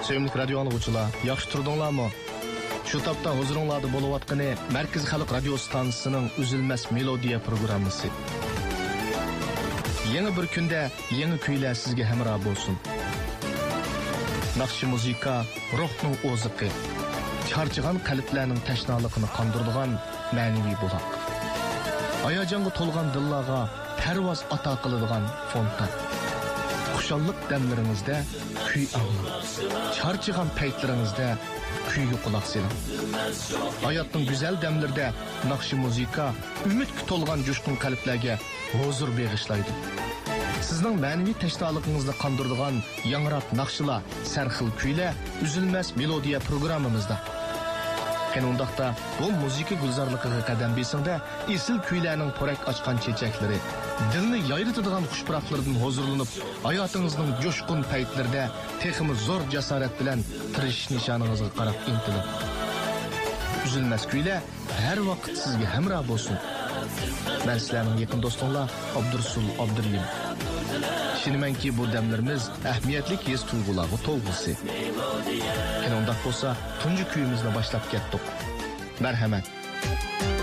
Sevimli radyo anlıqçılar, yaxşı turdunlarmı? Şu tapda huzuringlarda bo'layotgani Merkez Xalq Radio stansiyasining Üzülmez Melodiya programmasi. Yeni bir kunda yeni kuylar sizga hamroh bo'lsin. Naqshi muzika ruhning o'ziqi, charchagan qalblarning tashnaligini qondiradigan ma'naviy buloq. Hayajonga to'lgan dillarga parvoz ato qiladigan fontan. Xushallik damlaringizda kuy anglang. Charchagan paytlaringizda kuyga quloq soling. Hayotning go'zal damlarida naqshi muzika umidga to'lgan jo'shqin qalblarga huzur bag'ishlaydi. Sizning ma'naviy tashnoligingizni qondiradigan yangrab naqshlar, sarxil kuylar Üzülmez Melodiya programmamizda. Qanundaqda bu muzika gulzorligiga qadam besingda esil kuylarning porak ochgan chechaklari, dilni yayritadigan xushpuroqlardan huzurlanib, hayotingizning jo'shqin paytlarida texmi zo'r jasorat bilan tirishish nishoningizga qarab intilib. Üzülmez kuylar har vaqt sizga hamroh bo'lsin. Men sizlarning yaqin do'stinglar Abdursul Abduriyim. Düşünümenki bu demlerimiz ehmiyetlik his tuyg'ularga to'lg'isi. Undaq bo'lsa, tunji kuyimizni boshlab ketdik. Marhamat.